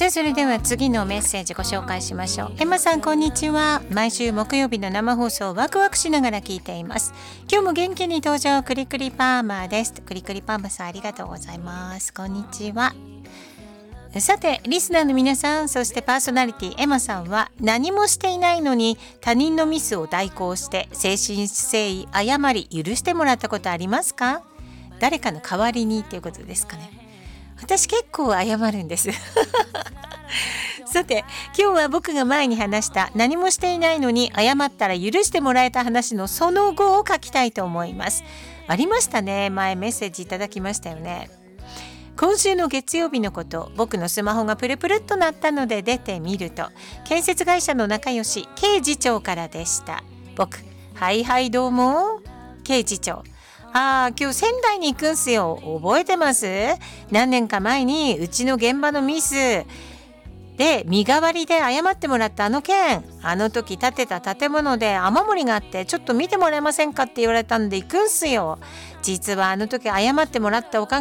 さあそれでは次のメッセージご紹介しましょう。エマさんこんにちは。毎週木曜日の生放送ワクワクしながら聞いています。今日も元気に登場クリクリパーマーです。クリクリパーマさんありがとうございます。こんにちは。さてリスナーの皆さん、そしてパーソナリティエマさんは何もしていないのに他人のミスを代行して誠心誠意謝り許してもらったことありますか？誰かの代わりにっていうことですかね。私結構謝るんですさて今日は僕が前に話した何もしていないのに謝ったら許してもらえた話のその後を書きたいと思います。ありましたね。前メッセージいただきましたよね。今週の月曜日のこと、僕のスマホがプルプルっと鳴ったので出てみると、建設会社の仲良し K 次長からでした。僕、はいはいどうも K 次長、今日仙台に行くんすよ。覚えてます？何年か前にうちの現場のミスで身代わりで謝ってもらったあの件、あの時建てた建物で雨漏りがあってちょっと見てもらえませんかって言われたんで行くんすよ。実はあの時謝ってもらったおかげ